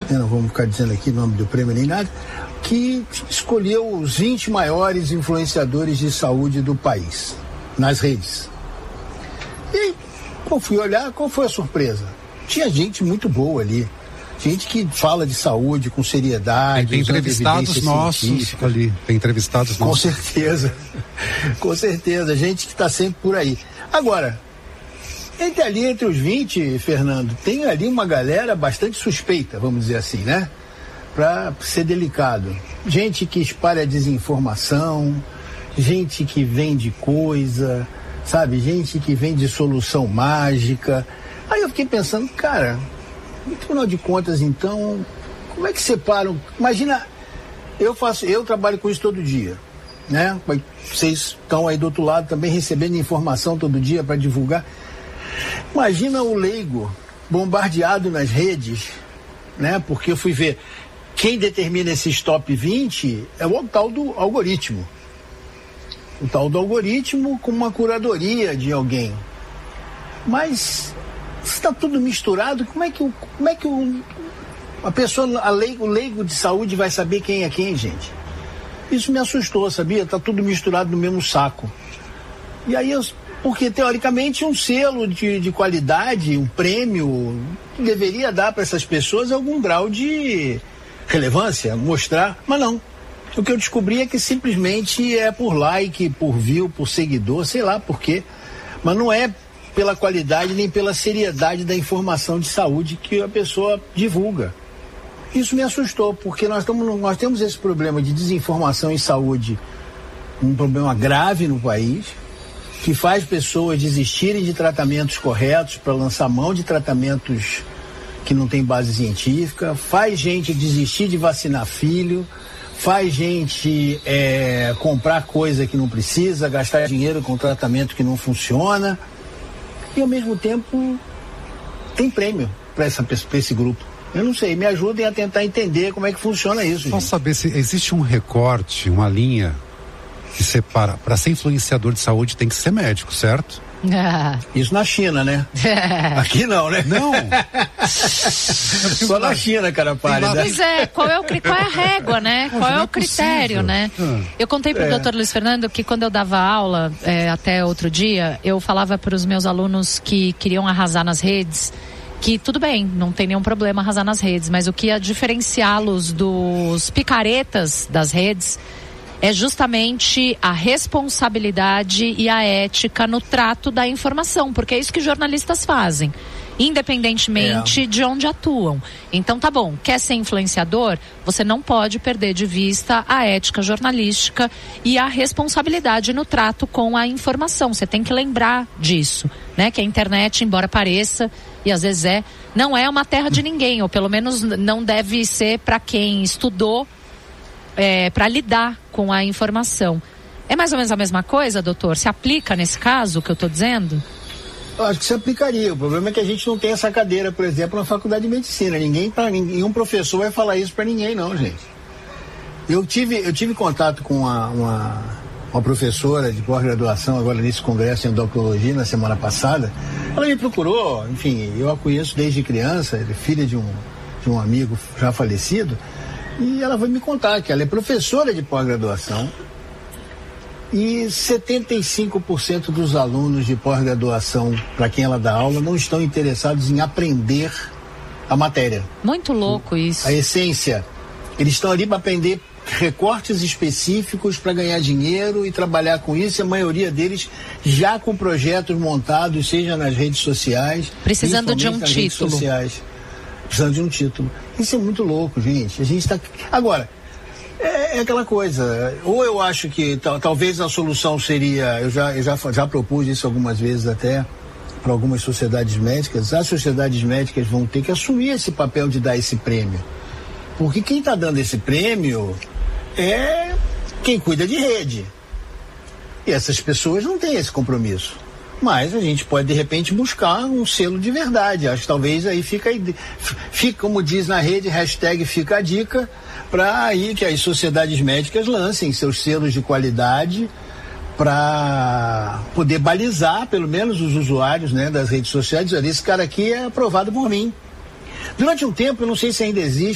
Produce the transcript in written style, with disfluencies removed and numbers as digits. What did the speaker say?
não vamos ficar dizendo aqui o nome do prêmio nem nada, que escolheu os 20 maiores influenciadores de saúde do país, nas redes. E eu fui olhar, qual foi a surpresa? Tinha gente muito boa ali. Gente que fala de saúde com seriedade. Tem entrevistados nossos ali. Tem entrevistados nossos. Com certeza. Com certeza. Gente que está sempre por aí. Agora, entre os 20, Fernando, tem ali uma galera bastante suspeita, vamos dizer assim, né? Para ser delicado. Gente que espalha desinformação, gente que vende coisa, sabe? Gente que vende solução mágica. Aí eu fiquei pensando, cara, no final de contas, então, como é que separam? Imagina, eu trabalho com isso todo dia, né? Vocês estão aí do outro lado também recebendo informação todo dia para divulgar. Imagina o leigo bombardeado nas redes, né? Porque eu fui ver, quem determina esses top 20 é o tal do algoritmo. O tal do algoritmo com uma curadoria de alguém. Mas está tudo misturado, como é que a pessoa, o leigo de saúde vai saber quem é quem, gente? Isso me assustou, sabia? Está tudo misturado no mesmo saco. E aí, porque teoricamente um selo de qualidade, um prêmio, deveria dar para essas pessoas algum grau de relevância, mostrar, mas não. O que eu descobri é que simplesmente é por like, por view, por seguidor, sei lá por quê, mas não é pela qualidade nem pela seriedade da informação de saúde que a pessoa divulga. Isso me assustou, porque nós temos esse problema de desinformação em saúde, um problema grave no país, que faz pessoas desistirem de tratamentos corretos para lançar mão de tratamentos que não têm base científica, faz gente desistir de vacinar filho, faz gente comprar coisa que não precisa, gastar dinheiro com tratamento que não funciona. E ao mesmo tempo tem prêmio para esse grupo. Eu não sei, me ajudem a tentar entender como é que funciona isso. Só saber se existe um recorte, uma linha que separa. Para ser influenciador de saúde tem que ser médico, certo? Isso na China, né? Aqui não, né? Não. Só na China, cara, para. Pois qual é a régua, né? Qual é o critério, né? Eu contei pro Dr. Luiz Fernando que quando eu dava aula, até outro dia, eu falava para os meus alunos que queriam arrasar nas redes, que tudo bem, não tem nenhum problema arrasar nas redes, mas o que ia diferenciá-los dos picaretas das redes é justamente a responsabilidade e a ética no trato da informação, porque é isso que jornalistas fazem, independentemente de onde atuam. Então tá bom, quer ser influenciador? Você não pode perder de vista a ética jornalística e a responsabilidade no trato com a informação. Você tem que lembrar disso, né? Que a internet, embora pareça, e às vezes não é uma terra de ninguém, ou pelo menos não deve ser para quem estudou para lidar com a informação. É mais ou menos a mesma coisa, doutor? Se aplica nesse caso que eu estou dizendo? Eu acho que se aplicaria. O problema é que a gente não tem essa cadeira, por exemplo, na faculdade de medicina. Nenhum professor vai falar isso para ninguém, não, gente. Eu tive contato com uma professora de pós-graduação agora nesse congresso em odontologia na semana passada. Ela me procurou, enfim, eu a conheço desde criança, filha de um amigo já falecido. E ela vai me contar que ela é professora de pós-graduação e 75% dos alunos de pós-graduação para quem ela dá aula não estão interessados em aprender a matéria. Muito louco isso. A essência. Eles estão ali para aprender recortes específicos para ganhar dinheiro e trabalhar com isso, e a maioria deles já com projetos montados, seja nas redes sociais, precisando de um título. Precisando de um título. Isso é muito louco, gente. A gente está... Agora, é aquela coisa. Ou eu acho que talvez a solução seria... Eu já propus isso algumas vezes até para algumas sociedades médicas. As sociedades médicas vão ter que assumir esse papel de dar esse prêmio. Porque quem está dando esse prêmio é quem cuida de rede. E essas pessoas não têm esse compromisso. Mas a gente pode, de repente, buscar um selo de verdade. Acho que talvez aí fica, como diz na rede, #fica a dica, para aí que as sociedades médicas lancem seus selos de qualidade para poder balizar, pelo menos, os usuários, né, das redes sociais. Dizer, esse cara aqui é aprovado por mim. Durante um tempo, eu não sei se ainda existe,